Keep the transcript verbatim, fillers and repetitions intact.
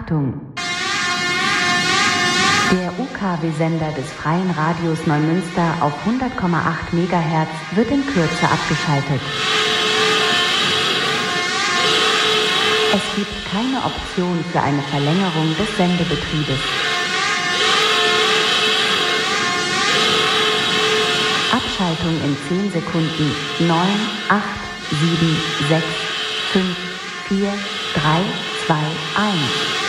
Achtung! Der U K W-Sender des Freien Radios Neumünster auf hundert Komma acht Megahertz wird in Kürze abgeschaltet. Es gibt keine Option für eine Verlängerung des Sendebetriebes. Abschaltung in zehn Sekunden. neun, acht, sieben, sechs, fünf, vier, drei, zwei, eins.